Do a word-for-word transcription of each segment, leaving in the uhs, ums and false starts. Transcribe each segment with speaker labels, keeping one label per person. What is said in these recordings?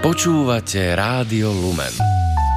Speaker 1: Počúvate Rádio Lumen.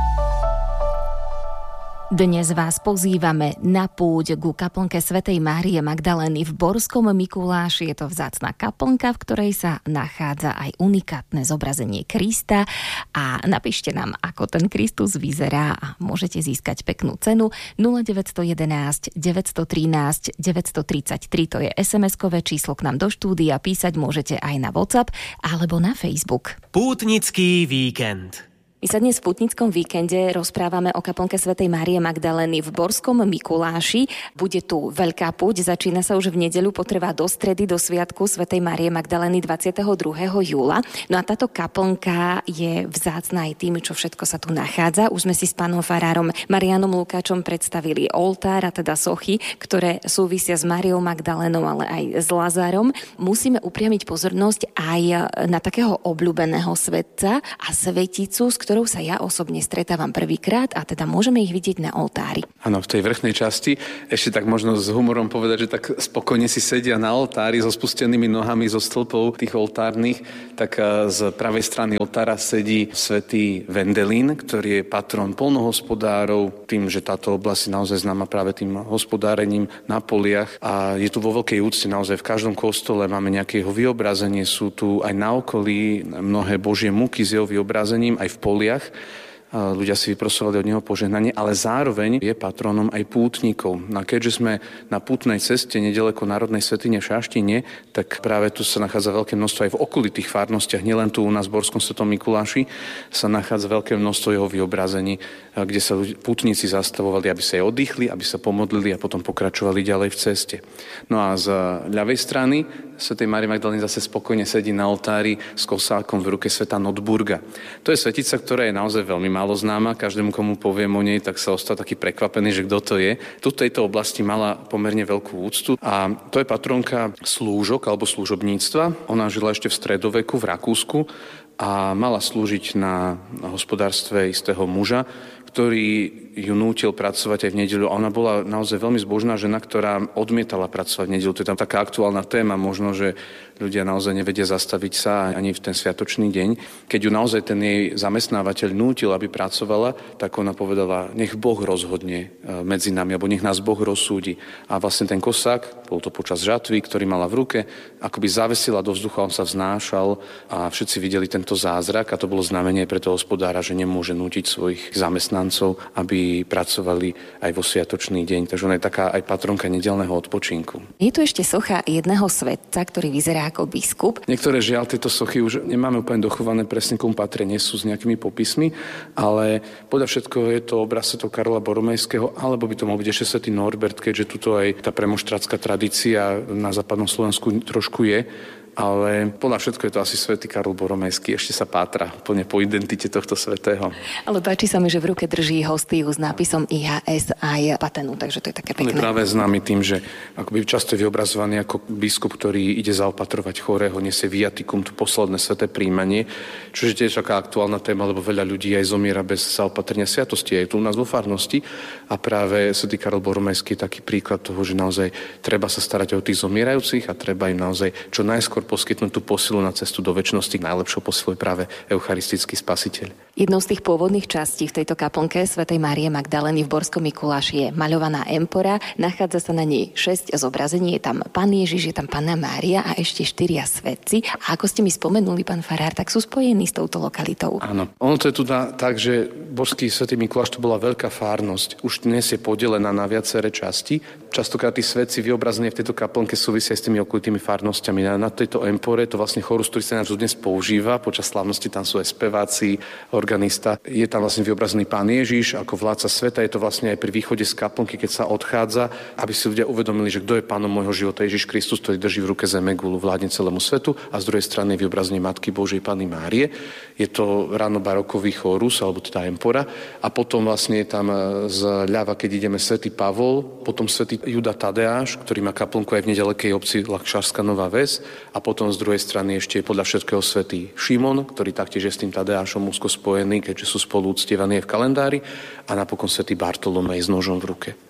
Speaker 2: Dnes vás pozývame na púť ku kaplnke svätej Márie Magdalény v Borskom Mikuláši. Je to vzácna kaplnka, v ktorej sa nachádza aj unikátne zobrazenie Krista. A napíšte nám, ako ten Kristus vyzerá a môžete získať peknú cenu. nula deväť jedna jedna, deväť jedna tri, deväť tri tri, to je es em eskové číslo k nám do štúdia. Písať môžete aj na WhatsApp alebo na Facebook.
Speaker 3: Pútnický víkend.
Speaker 2: My sa dnes v pútnickom víkende rozprávame o kaplnke svätej Márie Magdalény v Borskom Mikuláši. Bude tu veľká púť, začína sa už v nedeľu, potrvá do stredy, do sviatku svätej Márie Magdalény dvadsiateho druhého júla. No a táto kaplnka je vzácna aj tým, čo všetko sa tu nachádza. Už sme si s pánom farárom Marianom Lukáčom predstavili oltár, a teda sochy, ktoré súvisia s Máriou Magdalénou, ale aj s Lazárom. Musíme upriamiť pozornosť aj na takého obľúbeného svetca a sveticu, s ktorou ktorou sa ja osobne stretávam prvýkrát, a teda môžeme ich vidieť na oltári.
Speaker 4: Áno, v tej vrchnej časti, ešte tak možno s humorom povedať, že tak spokojne si sedia na oltári so spustenými nohami zo stĺpov tých oltárnych, tak z pravej strany oltára sedí svätý Vendelín, ktorý je patron poľnohospodárov, tým, že táto oblasť je naozaj známa práve tým hospodárením na poliach, a je tu vo veľkej úcte naozaj v každom kostole máme nejaké jeho vyobrazenie, sú tu aj na okolí mnohé božie múky s jeho vyobrazením aj v poliach. Ľudia si vyprosovali od neho požehnanie, ale zároveň je patronom aj pútnikov. A keďže sme na pútnej ceste nedaleko národnej svätyne v Šaštine, tak práve tu sa nachádza veľké množstvo aj v okolitých farnostiach, nielen tu u nás v Borskom svätom Mikuláši, sa nachádza veľké množstvo jeho vyobrazení, kde sa pútnici zastavovali, aby sa aj oddychli, aby sa pomodlili a potom pokračovali ďalej v ceste. No a z ľavej strany svätej Márie Magdalény zase spokojne sedí na oltári s kosákom v ruke svätá Notburga. To je svetica, ktorá je naozaj veľmi málo známa. Každému, komu poviem o nej, tak sa ostal taký prekvapený, že kto to je. Tu v tejto oblasti mala pomerne veľkú úctu a to je patronka slúžok alebo služobníctva. Ona žila ešte v stredoveku v Rakúsku a mala slúžiť na hospodárstve istého muža, ktorý ju nútil pracovať aj v nedeľu. A ona bola naozaj veľmi zbožná žena, ktorá odmietala pracovať v nedeľu. To je tam taká aktuálna téma, možno, že ľudia naozaj nevedia zastaviť sa ani v ten sviatočný deň. Keď ju naozaj ten jej zamestnávateľ nútil, aby pracovala, tak ona povedala, nech Boh rozhodne medzi nami, alebo nech nás Boh rozsúdi. A vlastne ten kosák, bol to počas žatvy, ktorý mala v ruke, akoby zavesila do vzduchu, on sa vznášal a všetci videli tento zázrak, a to bolo znamenie pre toho hospodára, že nemôže nútiť svojich zamestnancov, aby pracovali aj vo sviatočný deň. Takže ona je taká aj patronka nedeľného odpočinku.
Speaker 2: Je tu ešte socha jedného svetca, ktorý vyzerá ako biskup.
Speaker 4: Niektoré žiaľ tieto sochy už nemáme úplne dochované presne, komu patria, nie sú s nejakými popismi, ale podľa všetko je to obraz svätého Karola Boromejského, alebo by to mohol byť ešte svätý Norbert, keďže tuto aj tá premonštratská tradícia na západnom Slovensku trošku je. Ale podľa všetko je to asi svätý Karol Boromejský. Ešte sa pátra plne po identite tohto svätého.
Speaker 2: Ale páči sa mi, že v ruke drží hostiu s nápisom í há es aj patenu, takže to je také pekné.
Speaker 4: On je práve známy tým, že akoby často je vyobrazovaný ako biskup, ktorý ide zaopatrovať chorého, nesie viatikum, to posledné sväté príjmanie, čo je tiež taká aktuálna téma, lebo veľa ľudí aj zomiera bez zaopatrenia sviatosti, aj tu u nás vo farnosti. A práve svätý Karol Boromejský je taký príklad toho, že naozaj treba sa starať o tých zomierajúcich a treba im naozaj čo najskôr poskytnúť tú posilu na cestu do večnosti. Najlepšou posilou je práve eucharistický spasiteľ.
Speaker 2: Jednou z tých pôvodných častí v tejto kaplnke svätej Márie Magdalény v Borskom Mikuláši je maľovaná empora. Nachádza sa na nej šesť zobrazení. Je tam Pán Ježiš, je tam Panna Mária a ešte štyria svätci. A ako ste mi spomenuli, pán farár, tak sú spojení s touto lokalitou.
Speaker 4: Áno. Ono to je tu na, tak, že Borský svätý Mikuláš to bola veľká farnosť. Už dnes je podelená na viaceré časti. Častokrát tí svätci vyobrazení v tejto kaplnke súvisia s tými okolitými farnosťami. Na, na tejto empore to vlastne chorus, ktorý sa dnes používa. Počas slávnosti tam sú aj speváci, organista. Je tam vlastne vyobrazený Pán Ježiš ako vládca sveta. Je to vlastne aj pri východe z kaplnky, keď sa odchádza, aby si ľudia uvedomili, že kto je pánom môjho života, Ježiš Kristus, ktorý drží v ruke zemegulu, vládne celému svetu, a z druhej strany je vyobrazenie Matky Božej Panny Márie. Je to ranobarokový chorus, alebo teda empora. A potom vlastne je tam zľava, keď ideme svätý Pavol, potom svätý Juda Tadeáš, ktorý má kaplnku aj v nedalekej obci Lakšarská Nová Ves, a potom z druhej strany ešte je podľa všetkého svätý Šimon, ktorý taktiež je s tým Tadeášom úzko spojený, keďže sú spolu uctievaní aj v kalendári, a napokon svätý Bartolomej s nožom v ruke.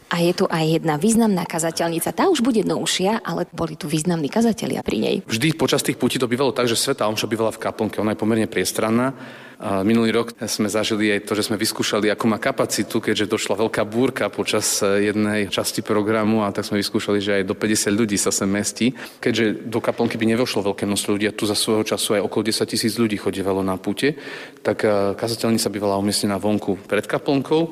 Speaker 2: A je tu aj jedna významná kazateľnica. Tá už bude novšia, ale boli tu významní kazatelia pri nej.
Speaker 4: Vždy počas tých pútí to bývalo tak, že svätá omša bývala v kaplnke. Ona je pomerne priestranná. A minulý rok sme zažili aj to, že sme vyskúšali, akú má kapacitu, keďže došla veľká búrka počas jednej časti programu, a tak sme vyskúšali, že aj do päťdesiat ľudí sa sem mestí. Keďže do kaplnky by nevošlo veľké množstvo ľudí, a tu za svojho času aj okolo desať tisíc ľudí chodievalo na púte, tak kazateľnica bývala umiestnená vonku pred kaplnkou.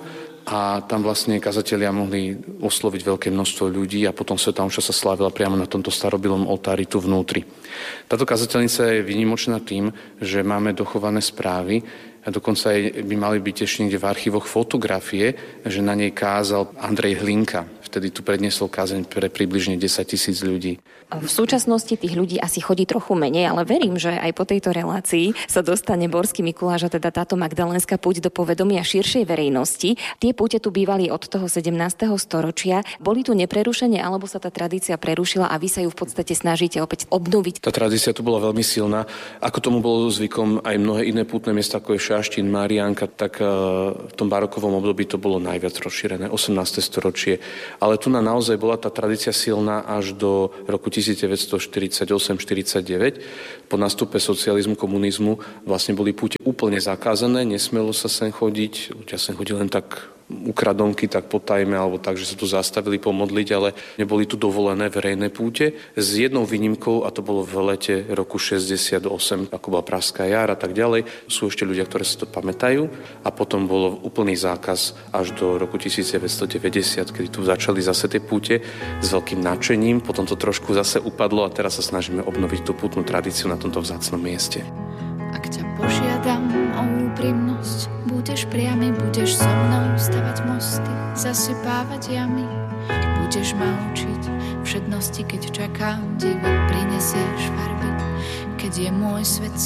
Speaker 4: A tam vlastne kazatelia mohli osloviť veľké množstvo ľudí a potom svätá omša sa slávila priamo na tomto starobilom oltári tu vnútri. Táto kazateľnica je výnimočná tým, že máme dochované správy a dokonca aj by mali byť ešte niekde v archívoch fotografie, že na nej kázal Andrej Hlinka. Vtedy tu predniesol kázeň pre približne desať tisíc ľudí.
Speaker 2: V súčasnosti tých ľudí asi chodí trochu menej, ale verím, že aj po tejto relácii sa dostane Borský Mikuláš, a teda táto magdalenská púť, do povedomia širšej verejnosti. Tie púte tu bývali od toho sedemnásteho storočia. Boli tu neprerušene, alebo sa tá tradícia prerušila a vy sa ju v podstate snažíte opäť obnoviť?
Speaker 4: Tá tradícia tu bola veľmi silná. Ako tomu bolo zvykom aj mnohé iné pútne miesta, ako je Šaštín, Mariánka, tak v tom barokovom období to bolo najviac rozšírené, osemnáste storočie. Ale tu na naozaj bola tá tradícia silná až do roku devätnásťstoštyridsaťosem štyridsaťdeväť. Po nástupe socializmu, komunizmu vlastne boli púte úplne zakázané, nesmelo sa sem chodiť, ľudia sem chodili len tak ukradonky, tak potajme, alebo tak, že sa tu zastavili pomodliť, ale neboli tu dovolené verejné púte. S jednou výnimkou, a to bolo v lete roku šesťdesiatosem, ako bola Pražská jar a tak ďalej. Sú ešte ľudia, ktorí sa to pamätajú, a potom bolo úplný zákaz až do roku devätnásťstodeväťdesiat, kedy tu začali zase tie púte s veľkým nadšením, potom to trošku zase upadlo a teraz sa snažíme obnoviť tú pútnu tradíciu na tomto vzácnom mieste.
Speaker 5: Ak ťa požiadam o úprimnosť, budeš priamy, budeš so mnou stavať mosty, zasypávať jamy. Budeš ma učiť všednosti, keď čakám divy, prinesieš farby, keď je môj svet